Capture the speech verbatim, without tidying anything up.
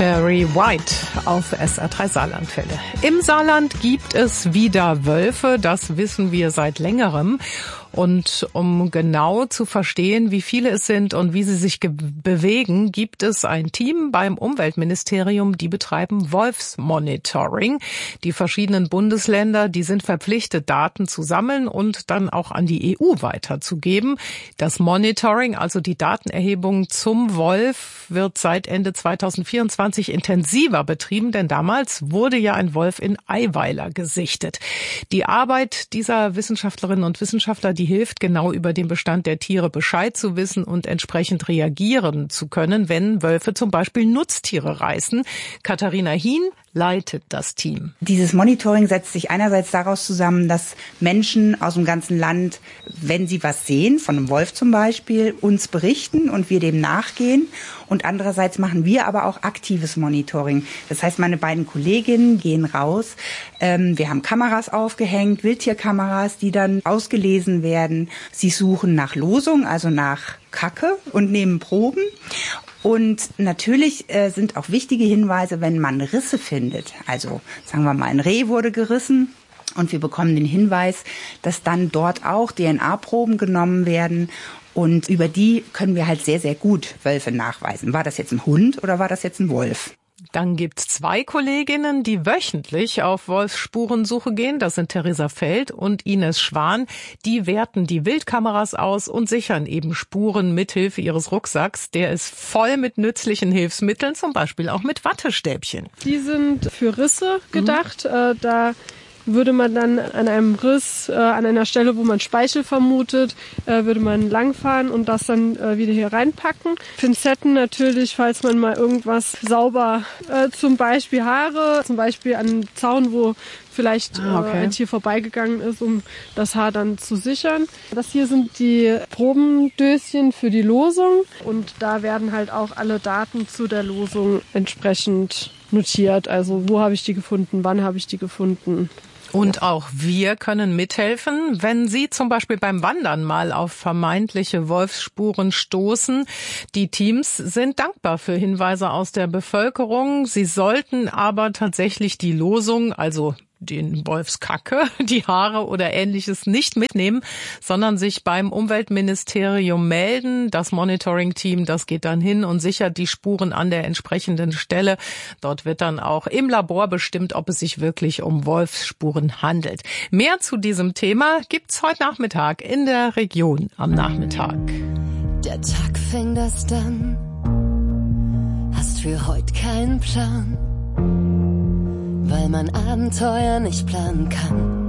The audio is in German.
Barry White auf S R drei Saarlandwelle. Im Saarland gibt es wieder Wölfe, das wissen wir seit längerem. Und um genau zu verstehen, wie viele es sind und wie sie sich ge- bewegen, gibt es ein Team beim Umweltministerium, die betreiben Wolfsmonitoring. Die verschiedenen Bundesländer, die sind verpflichtet, Daten zu sammeln und dann auch an die E U weiterzugeben. Das Monitoring, also die Datenerhebung zum Wolf, wird seit Ende zweitausendvierundzwanzig intensiver betrieben, denn damals wurde ja ein Wolf in Eiweiler gesichtet. Die Arbeit dieser Wissenschaftlerinnen und Wissenschaftler, die hilft, genau über den Bestand der Tiere Bescheid zu wissen und entsprechend reagieren zu können, wenn Wölfe zum Beispiel Nutztiere reißen. Katharina Hien leitet das Team. Dieses Monitoring setzt sich einerseits daraus zusammen, dass Menschen aus dem ganzen Land, wenn sie was sehen, von einem Wolf zum Beispiel, uns berichten und wir dem nachgehen. Und andererseits machen wir aber auch aktives Monitoring. Das heißt, meine beiden Kolleginnen gehen raus. Ähm, wir haben Kameras aufgehängt, Wildtierkameras, die dann ausgelesen werden. Sie suchen nach Losung, also nach Kacke und nehmen Proben. Und natürlich äh, sind auch wichtige Hinweise, wenn man Risse findet. Also sagen wir mal, ein Reh wurde gerissen und wir bekommen den Hinweis, dass dann dort auch D N A-Proben genommen werden. Und über die können wir halt sehr, sehr gut Wölfe nachweisen. War das jetzt ein Hund oder war das jetzt ein Wolf? Dann gibt's zwei Kolleginnen, die wöchentlich auf Wolfsspurensuche gehen. Das sind Theresa Feld und Ines Schwan. Die werten die Wildkameras aus und sichern eben Spuren mithilfe ihres Rucksacks. Der ist voll mit nützlichen Hilfsmitteln, zum Beispiel auch mit Wattestäbchen. Die sind für Risse gedacht. Mhm. Äh, da würde man dann an einem Riss, äh, an einer Stelle, wo man Speichel vermutet, äh, würde man langfahren und das dann äh, wieder hier reinpacken. Pinzetten natürlich, falls man mal irgendwas sauber, äh, zum Beispiel Haare, zum Beispiel an einem Zaun, wo vielleicht ah, okay. äh, ein Tier vorbeigegangen ist, um das Haar dann zu sichern. Das hier sind die Probendöschen für die Losung und da werden halt auch alle Daten zu der Losung entsprechend notiert. Also wo habe ich die gefunden, wann habe ich die gefunden. Und auch wir können mithelfen, wenn Sie zum Beispiel beim Wandern mal auf vermeintliche Wolfsspuren stoßen. Die Teams sind dankbar für Hinweise aus der Bevölkerung. Sie sollten aber tatsächlich die Losung, also den Wolfskacke, die Haare oder Ähnliches nicht mitnehmen, sondern sich beim Umweltministerium melden. Das Monitoring-Team, das geht dann hin und sichert die Spuren an der entsprechenden Stelle. Dort wird dann auch im Labor bestimmt, ob es sich wirklich um Wolfsspuren handelt. Mehr zu diesem Thema gibt's heute Nachmittag in der Region am Nachmittag. Der Tag fängt erst an, hast für heute keinen Plan, weil man Abenteuer nicht planen kann.